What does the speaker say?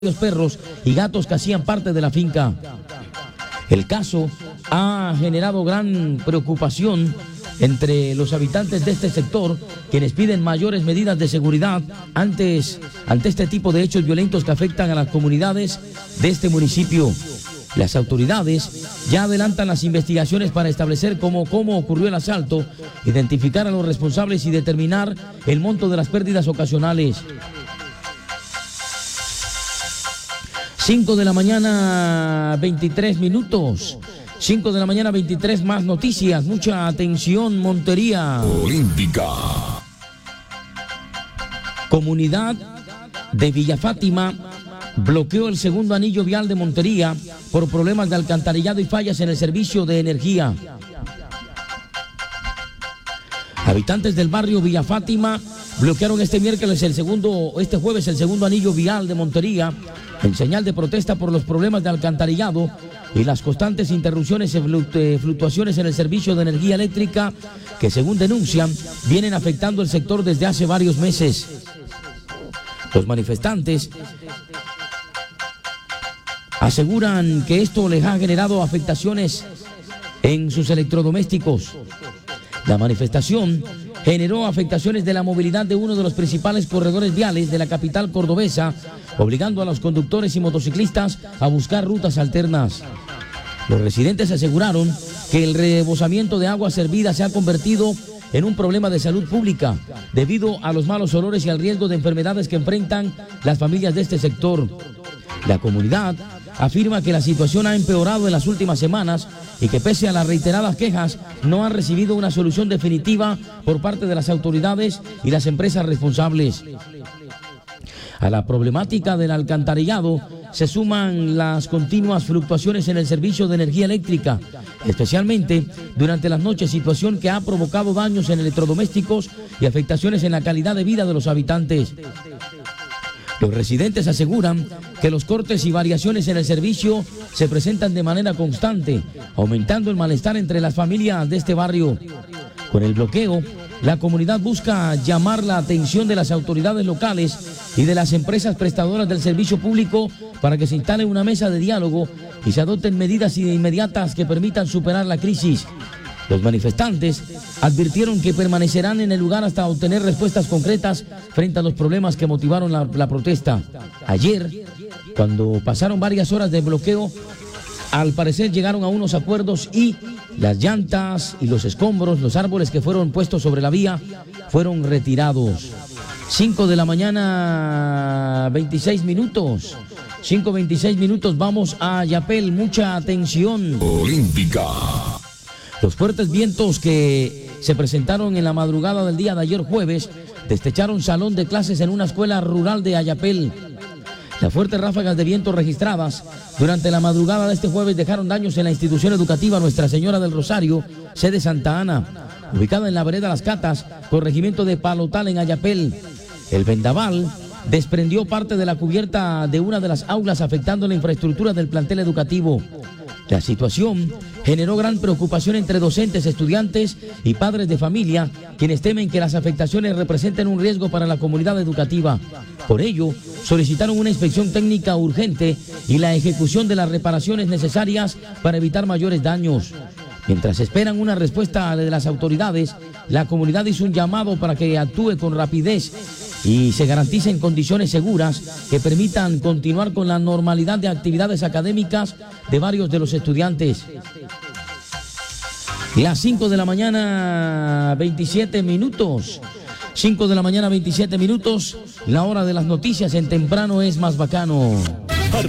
Los perros y gatos que hacían parte de la finca. El caso ha generado gran preocupación entre los habitantes de este sector, quienes piden mayores medidas de seguridad ante este tipo de hechos violentos que afectan a las comunidades de este municipio. Las autoridades ya adelantan las investigaciones para establecer cómo ocurrió el asalto, identificar a los responsables y determinar el monto de las pérdidas ocasionales. 5 de la mañana, 23 minutos. 5 de la mañana, 23 más noticias. Mucha atención, Montería. Olímpica. Comunidad de Villa Fátima bloqueó el segundo anillo vial de Montería por problemas de alcantarillado y fallas en el servicio de energía. Habitantes del barrio Villa Fátima bloquearon este jueves el segundo anillo vial de Montería en señal de protesta por los problemas de alcantarillado y las constantes interrupciones y fluctuaciones en el servicio de energía eléctrica que, según denuncian, vienen afectando el sector desde hace varios meses. Los manifestantes aseguran que esto les ha generado afectaciones en sus electrodomésticos. La manifestación generó afectaciones de la movilidad de uno de los principales corredores viales de la capital cordobesa, obligando a los conductores y motociclistas a buscar rutas alternas. Los residentes aseguraron que el rebosamiento de agua servida se ha convertido en un problema de salud pública debido a los malos olores y al riesgo de enfermedades que enfrentan las familias de este sector. La comunidad afirma que la situación ha empeorado en las últimas semanas y que, pese a las reiteradas quejas, no han recibido una solución definitiva por parte de las autoridades y las empresas responsables. A la problemática del alcantarillado se suman las continuas fluctuaciones en el servicio de energía eléctrica, especialmente durante las noches, situación que ha provocado daños en electrodomésticos y afectaciones en la calidad de vida de los habitantes. Los residentes aseguran que los cortes y variaciones en el servicio se presentan de manera constante, aumentando el malestar entre las familias de este barrio. Con el bloqueo, la comunidad busca llamar la atención de las autoridades locales y de las empresas prestadoras del servicio público para que se instale una mesa de diálogo y se adopten medidas inmediatas que permitan superar la crisis. Los manifestantes advirtieron que permanecerán en el lugar hasta obtener respuestas concretas frente a los problemas que motivaron la protesta. Ayer, cuando pasaron varias horas de bloqueo, al parecer llegaron a unos acuerdos y las llantas y los escombros, los árboles que fueron puestos sobre la vía, fueron retirados. 5 de la mañana, 26 minutos. 5:26 minutos, vamos a Ayapel, mucha atención. Olímpica. Los fuertes vientos que se presentaron en la madrugada del día de ayer jueves destecharon salón de clases en una escuela rural de Ayapel. Las fuertes ráfagas de viento registradas durante la madrugada de este jueves dejaron daños en la institución educativa Nuestra Señora del Rosario, sede Santa Ana, ubicada en la vereda Las Catas, corregimiento de Palotal en Ayapel. El vendaval desprendió parte de la cubierta de una de las aulas, afectando la infraestructura del plantel educativo. La situación generó gran preocupación entre docentes, estudiantes y padres de familia, quienes temen que las afectaciones representen un riesgo para la comunidad educativa. Por ello, solicitaron una inspección técnica urgente y la ejecución de las reparaciones necesarias para evitar mayores daños. Mientras esperan una respuesta de las autoridades, la comunidad hizo un llamado para que actúe con rapidez y se garanticen condiciones seguras que permitan continuar con la normalidad de actividades académicas de varios de los estudiantes. Las 5 de la mañana, 27 minutos. 5 de la mañana, 27 minutos. La hora de las noticias en Temprano es más bacano.